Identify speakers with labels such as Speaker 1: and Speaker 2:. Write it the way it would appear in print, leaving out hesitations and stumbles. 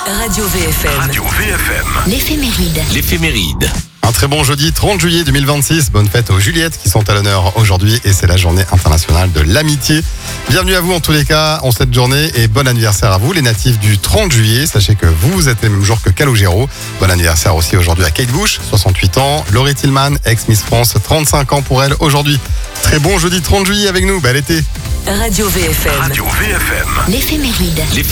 Speaker 1: Radio VFM.
Speaker 2: Radio VFM.
Speaker 3: L'éphéméride.
Speaker 4: Un très bon jeudi 30 juillet 2026. Bonne fête aux Juliette qui sont à l'honneur aujourd'hui et c'est la journée internationale de l'amitié. Bienvenue à vous en tous les cas en cette journée et bon anniversaire à vous les natifs du 30 juillet. Sachez que vous êtes les mêmes jours que Calogero. Bon anniversaire aussi aujourd'hui à Kate Bush, 68 ans. Laurie Tillman, ex-Miss France, 35 ans pour elle aujourd'hui. Très bon jeudi 30 juillet avec nous. Bel été.
Speaker 1: Radio VFM.
Speaker 2: Radio VFM.
Speaker 1: L'éphéméride.